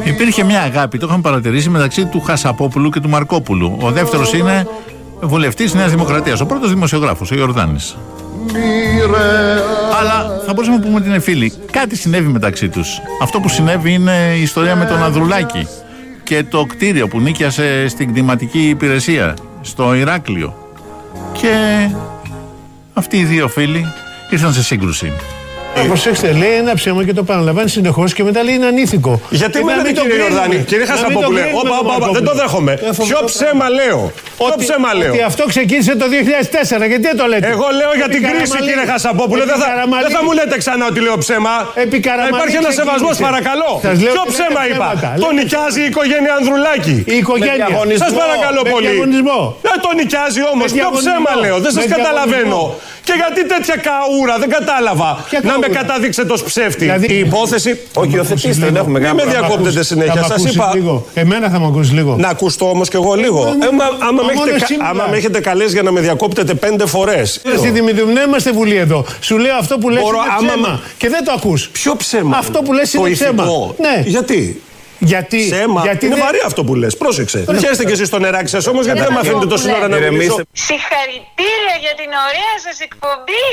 Υπήρχε μια αγάπη, το είχαμε παρατηρήσει, μεταξύ του Χασαπόπουλου και του Μαρκόπουλου. Ο δεύτερος είναι βουλευτής Νέας Δημοκρατίας. Ο πρώτος δημοσιογράφος, ο Ιορδάνης. Αλλά θα μπορούσαμε να πούμε ότι είναι φίλοι. Κάτι συνέβη μεταξύ τους. Αυτό που συνέβη είναι η ιστορία με τον Ανδρουλάκη και το κτίριο που νίκιασε στην κτηματική υπηρεσία στο Ηράκλειο. Και αυτοί οι δύο φίλοι ήρθαν σε σύγκρουση. Προσέξτε, λέει ένα ψέμα και το παραλαμβάνει συνεχώς και μετά λέει είναι ανήθικο. Γιατί μου λέτε, κύριε Ιορδάνη, κύριε Χασαπόπουλε, δεν το δέχομαι. Ποιο ψέμα λέω? Ότι αυτό ξεκίνησε το 2004, γιατί δεν το λέτε? Εγώ λέω για την κρίση, κύριε Χασαπόπουλε. Δεν θα μου λέτε ξανά ότι λέω ψέμα. Υπάρχει ένα σεβασμός, παρακαλώ. Ποιο ψέμα είπα? Το νοικιάζει η οικογένεια Ανδρουλάκη. Η οικογένεια. Σας παρακαλώ πολύ. Το νοικιάζει όμως. Ποιο ψέμα λέω? Δεν σας καταλαβαίνω. Και γιατί τέτοια καούρα, δεν κατάλαβα. Να με καταδείξετε ως ψεύτη. Δηλαδή, η υπόθεση. Όχι, υιοθετήστε, δεν έχουμε κανένα. Μην με διακόπτετε συνέχεια. Σας είπα. Εμένα θα με ακούσει λίγο. Να ακουστώ όμως κι εγώ λίγο. Άμα με έχετε καλέσει για να με διακόπτετε 5 φορές. Στη Δημητρίου, ναι, είμαστε βουλή εδώ. Σου λέω αυτό που λες είναι ψέμα. Και δεν το ακούς. Ποιο ψέμα? Αυτό που λες είναι ψέμα. Ναι. Γιατί? Γιατί είναι βαρύ αυτό που λες. Πρόσεξε. Πιέστε και εσείς το νεράκι σας όμως, γιατί δεν με αφήνετε το σύνορα να μιλήσω. Συγχαρητήρια για την ωραία σας εκπομπή.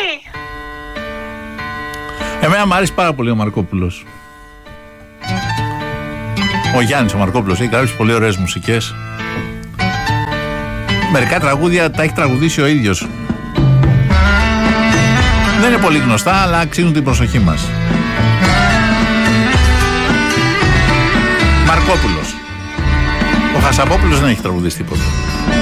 Εμένα μου άρεσε πάρα πολύ ο Μαρκόπουλος. Ο Γιάννης ο Μαρκόπουλος έχει γράψει πολύ ωραίες μουσικές. Μερικά τραγούδια τα έχει τραγουδήσει ο ίδιος. Δεν είναι πολύ γνωστά, αλλά αξίζουν την προσοχή μας. Μαρκόπουλος. Ο Χασαπόπουλος δεν έχει τραγουδίσει τίποτα.